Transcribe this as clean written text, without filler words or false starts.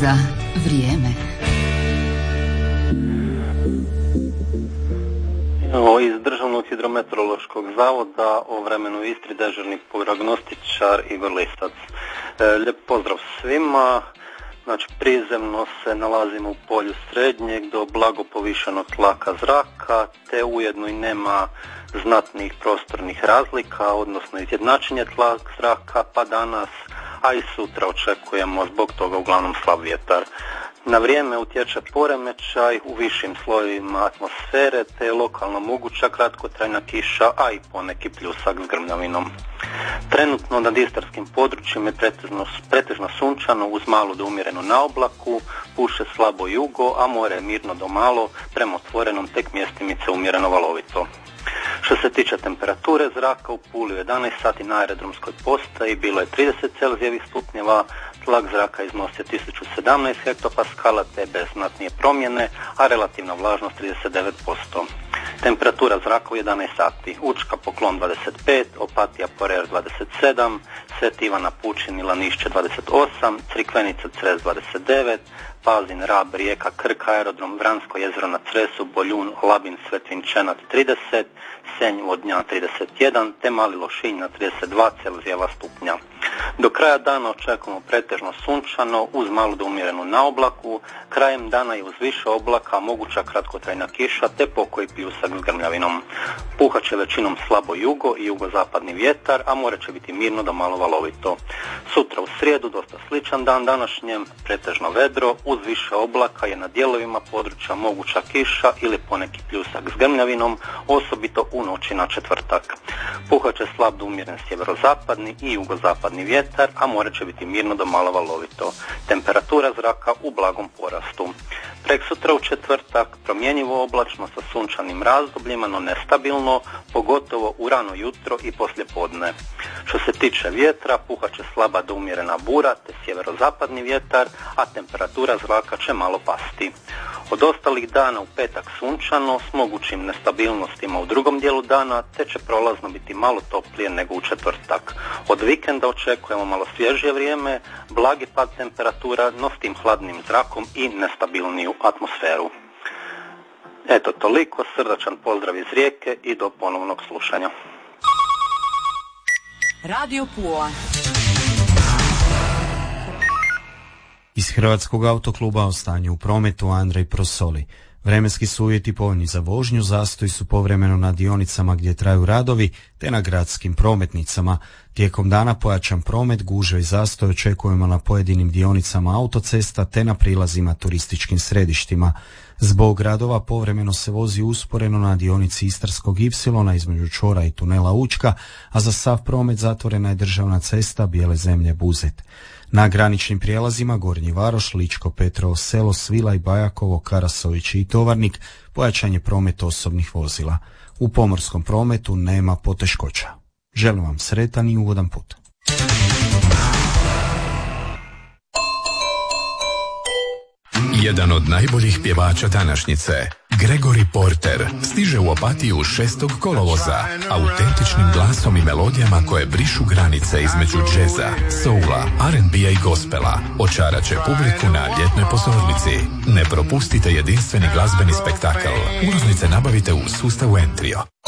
za vrijeme. Iz Državnog hidrometeorološkog zavoda o vremenu u Istri dežurni prognostičar Igor Lisac. Lijep pozdrav svima. Znači, prizemno se nalazimo u polju srednjeg do blago povišenog tlaka zraka, te ujedno i nema znatnih prostornih razlika, odnosno izjednačenje tlaka zraka, pa danas, a i sutra očekujemo zbog toga uglavnom slab vjetar. Na vrijeme utječe poremećaj u višim slojevima atmosfere, te je lokalno moguća kratkotrajna kiša, a i poneki pljusak s grmljavinom. Trenutno nad istarskim područjem je pretežno sunčano uz malu do umjerenu naoblaku, puše slabo jugo, a more je mirno do malo, prema otvorenom tek mjestimice umjereno valovito. Što se tiče temperature zraka, u Puli u 11 sati na aerodromskoj postaji bilo je 30 Celzijevih stupnjeva, tlak zraka iznosio 1017 hektopaskala te bez znatnije promjene, a relativna vlažnost 39%. Temperatura zraka u 11 sati. Učka Poklon 25, Opatija Porer 27, Sveti Ivan Pučin i Lanišće 28, Crikvenica Cres 29, Pazin, Rab, Rijeka, Krk, aerodrom Vransko jezero na Cresu, Boljun, Labin, Svetvinčenat 30, Senj, Vodnjan 31, te Mali Lošinj na 32 Celzijeva stupnja. Do kraja dana očekujemo pretežno sunčano uz malu do umjerenu naoblaku, krajem dana je uz više oblaka moguća kratkotrajna kiša te pokoji pljusak s grmljavinom. Puhat će većinom slabo jugo i jugozapadni vjetar, a more će biti mirno do malo valovito. Sutra u srijedu dosta sličan dan današnjem, pretežno vedro, uz više oblaka je na dijelovima područja moguća kiša ili poneki pljusak s grmljavinom, osobito u noći na četvrtak. Puhat će slab do umjeren sjeverozapadni i jugozapadni vjetar, a more će biti mirno do malo valovito. Temperatura zraka u blagom porastu. Preksutra u četvrtak promjenjivo oblačno sa sunčanim razdobljima, no nestabilno, pogotovo u rano jutro i poslijepodne. Što se tiče vjetra, puhat će slaba do umjerena bura te sjeverozapadni vjetar, a temperatura zraka će malo pasti. Od ostalih dana u petak sunčano s mogućim nestabilnostima u drugom dijelu dana, te će prolazno biti malo toplije nego u četvrtak. Od vikenda očekujemo malo svježije vrijeme, blagi pad temperatura, no s tim hladnim zrakom i nestabilniju atmosferu. Eto toliko, srdačan pozdrav iz Rijeke i do ponovnog slušanja. Radio Pula. Iz Hrvatskog autokluba o stanju u prometu Andrej Prosoli. Vremenski su uvjeti povoljni za vožnju, zastoji su povremeno na dionicama gdje traju radovi, te na gradskim prometnicama. Tijekom dana pojačan promet, gužve i zastoj očekujemo na pojedinim dionicama autocesta te na prilazima turističkim središtima. Zbog radova povremeno se vozi usporeno na dionici Istarskog ipsilona između čvora i tunela Učka, a za sav promet zatvorena je državna cesta Bijele zemlje Buzet. Na graničnim prijelazima Gornji Varoš, Ličko, Petrovo Selo, Svilaj, Bajakovo, Karasović i Tovarnik pojačan je promet osobnih vozila. U pomorskom prometu nema poteškoća. Želim vam sretan i ugodan put. Jedan od najboljih pjevača današnjice, Gregory Porter, stiže u Opatiju 6. kolovoza, autentičnim glasom i melodijama koje brišu granice između džeza, soula, R&B-a i gospela. Očarat će publiku na ljetnoj pozornici. Ne propustite jedinstveni glazbeni spektakl. Ulaznice nabavite u sustavu Entrio.